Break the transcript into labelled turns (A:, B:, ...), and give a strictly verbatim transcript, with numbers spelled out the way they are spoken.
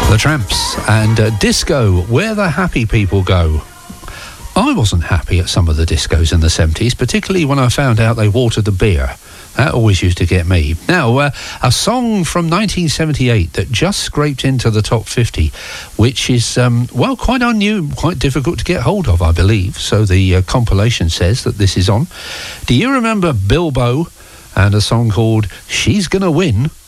A: The Tramps and uh, Disco, Where the Happy People Go. I wasn't happy at some of the discos in the seventies, particularly when I found out they watered the beer. That always used to get me. Now, uh, a song from nineteen seventy-eight that just scraped into the top fifty, which is, um, well, quite unknown, quite difficult to get hold of, I believe. So the uh, compilation says that this is on. Do you remember Bilbo and a song called She's Gonna Win?